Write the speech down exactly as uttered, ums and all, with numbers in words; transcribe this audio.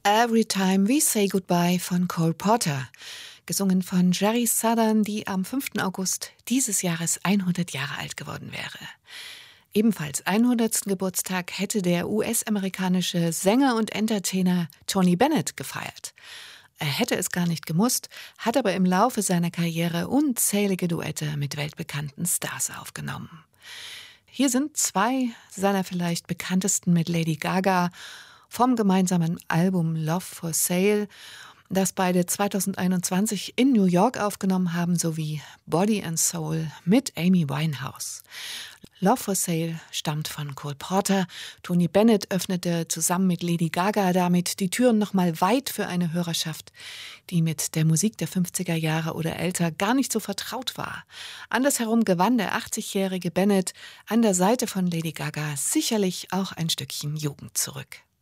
Every Time We Say Goodbye von Cole Porter, gesungen von Jerry Southern, die am fünften August dieses Jahres hundert Jahre alt geworden wäre. Ebenfalls hundertsten Geburtstag hätte der U S-amerikanische Sänger und Entertainer Tony Bennett gefeiert. Er hätte es gar nicht gemusst, hat aber im Laufe seiner Karriere unzählige Duette mit weltbekannten Stars aufgenommen. Hier sind zwei seiner vielleicht bekanntesten mit Lady Gaga vom gemeinsamen Album Love for Sale, das beide zweitausendeinundzwanzig in New York aufgenommen haben, sowie Body and Soul mit Amy Winehouse. Love for Sale stammt von Cole Porter. Tony Bennett öffnete zusammen mit Lady Gaga damit die Türen nochmal weit für eine Hörerschaft, die mit der Musik der fünfziger Jahre oder älter gar nicht so vertraut war. Andersherum gewann der achtzigjährige Bennett an der Seite von Lady Gaga sicherlich auch ein Stückchen Jugend zurück.